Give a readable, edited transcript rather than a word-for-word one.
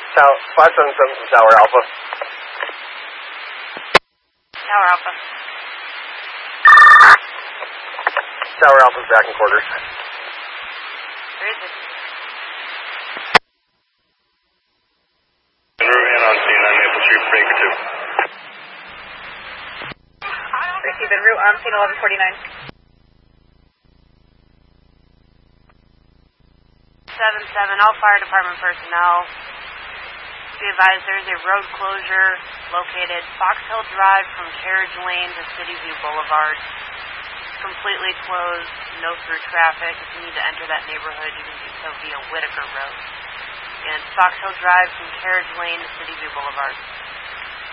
577 from Tower Alpha. Tower Alpha. Tower Alpha's back in quarters. Where is it? En route in on scene on Maple Street, Baker 2. Receive en route on scene 1149. 7-7, all fire department personnel. Be advised there is a road closure located Fox Hill Drive from Carriage Lane to City View Boulevard. It's completely closed, no through traffic. If you need to enter that neighborhood, you can do so via Whitaker Road. And Fox Hill Drive from Carriage Lane to City View Boulevard.